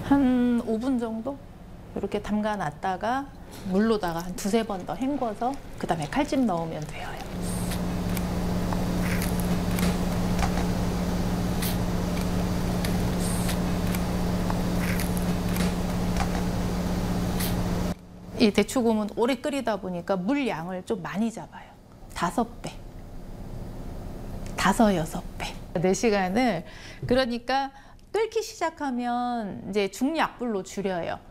한 5분 정도 이렇게 담가 놨다가 물로다가 한 두세 번 더 헹궈서 그 다음에 칼집 넣으면 돼요. 이 대추곰은 오래 끓이다 보니까 물 양을 좀 많이 잡아요. 5배, 5, 6배. 4시간을 그러니까 끓기 시작하면 이제 중약불로 줄여요.